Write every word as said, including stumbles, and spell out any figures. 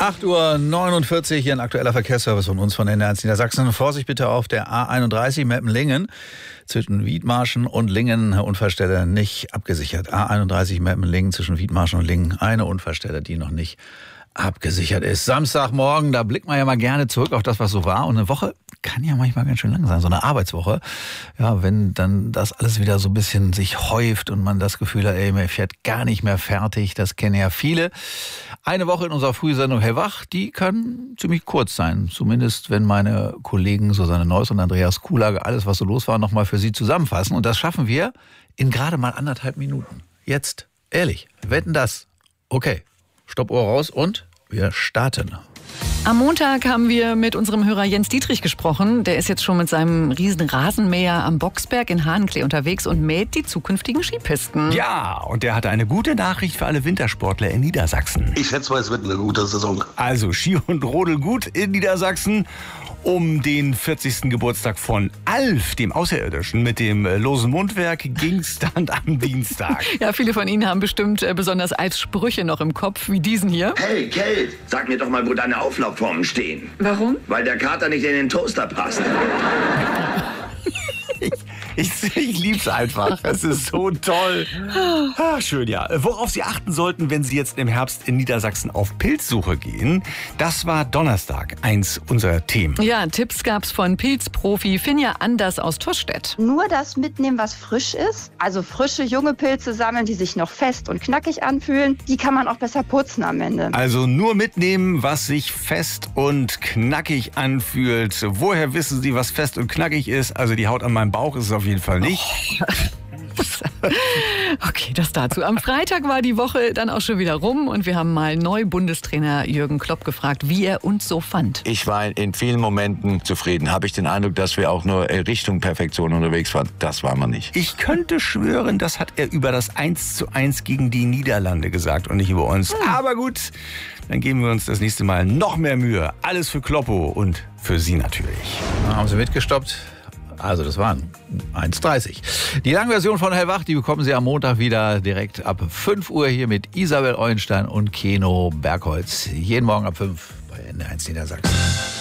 acht Uhr neunundvierzig, hier ein aktueller Verkehrsservice von uns von N eins Niedersachsen. Vorsicht bitte auf der A einunddreißig Meppen-Lingen. Zwischen Wiedmarschen und Lingen Unfallstelle nicht abgesichert. A einunddreißig Meppen-Lingen zwischen Wiedmarschen und Lingen. Eine Unfallstelle, die noch nicht abgesichert ist. Samstagmorgen, da blickt man ja mal gerne zurück auf das, was so war. Und eine Woche kann ja manchmal ganz schön lang sein, so eine Arbeitswoche. Ja, wenn dann das alles wieder so ein bisschen sich häuft und man das Gefühl hat, ey, man fährt gar nicht mehr fertig. Das kennen ja viele. Eine Woche in unserer Frühsendung Hellwach, die kann ziemlich kurz sein. Zumindest, wenn meine Kollegen Susanne Neuss und Andreas Kuhlage alles, was so los war, nochmal für Sie zusammenfassen. Und das schaffen wir in gerade mal anderthalb Minuten. Jetzt, ehrlich, wetten das? Okay. Stoppuhr raus und wir starten. Am Montag haben wir mit unserem Hörer Jens Dietrich gesprochen. Der ist jetzt schon mit seinem riesen Rasenmäher am Boxberg in Hahnklee unterwegs und mäht die zukünftigen Skipisten. Ja, und der hatte eine gute Nachricht für alle Wintersportler in Niedersachsen. Ich schätze mal, es wird eine gute Saison. Also Ski und Rodel gut in Niedersachsen. Um den vierzigsten Geburtstag von Alf, dem Außerirdischen, mit dem losen Mundwerk ging's dann am Dienstag. Ja, viele von Ihnen haben bestimmt äh, besonders Alfs Sprüche noch im Kopf, wie diesen hier. Hey, Kate, sag mir doch mal, wo deine Auflaufformen stehen. Warum? Weil der Kater nicht in den Toaster passt. Ich, ich lieb's einfach. Es ist so toll. Ah, schön, ja. Worauf Sie achten sollten, wenn Sie jetzt im Herbst in Niedersachsen auf Pilzsuche gehen, das war Donnerstag eins unserer Themen. Ja, Tipps gab's von Pilzprofi Finja Anders aus Tostedt. Nur das mitnehmen, was frisch ist. Also frische, junge Pilze sammeln, die sich noch fest und knackig anfühlen. Die kann man auch besser putzen am Ende. Also nur mitnehmen, was sich fest und knackig anfühlt. Woher wissen Sie, was fest und knackig ist? Also die Haut an meinem Bauch ist es auf jeden Fall nicht. Oh. Okay, das dazu. Am Freitag war die Woche dann auch schon wieder rum und wir haben mal Neu-Bundestrainer Jürgen Klopp gefragt, wie er uns so fand. Ich war in vielen Momenten zufrieden. Habe ich den Eindruck, dass wir auch nur Richtung Perfektion unterwegs waren. Das waren wir nicht. Ich könnte schwören, das hat er über das eins zu eins gegen die Niederlande gesagt und nicht über uns. Hm. Aber gut, dann geben wir uns das nächste Mal noch mehr Mühe. Alles für Kloppo und für Sie natürlich. Da haben Sie mitgestoppt. Also das waren eins dreißig. Die Langversion von Hellwach, die bekommen Sie am Montag wieder direkt ab fünf Uhr hier mit Isabel Eulenstein und Keno Bergholz. Jeden Morgen ab fünf bei N eins Niedersachsen.